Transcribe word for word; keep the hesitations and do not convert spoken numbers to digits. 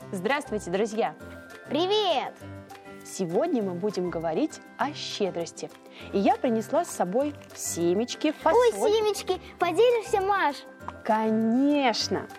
Здравствуйте, друзья! Привет! Сегодня мы будем говорить о щедрости. И я принесла с собой семечки, фасоль. Ой, семечки, поделишься, Маш? Конечно!